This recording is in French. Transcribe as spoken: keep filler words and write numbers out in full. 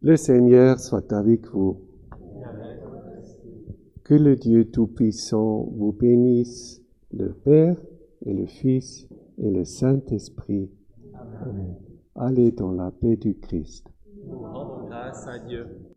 Le Seigneur soit avec vous. Que le Dieu Tout-Puissant vous bénisse, le Père et le Fils et le Saint-Esprit. Amen. Allez dans la paix du Christ. Nous rendons grâce à Dieu.